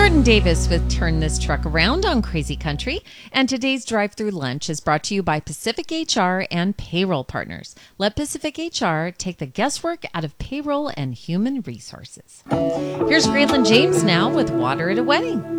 Jordan Davis with Turn This Truck Around on Crazy Country. And today's drive-through lunch is brought to you by Pacific HR and Payroll Partners. Let Pacific HR take the guesswork out of payroll and human resources. Here's Graylin James now with Water at a Wedding.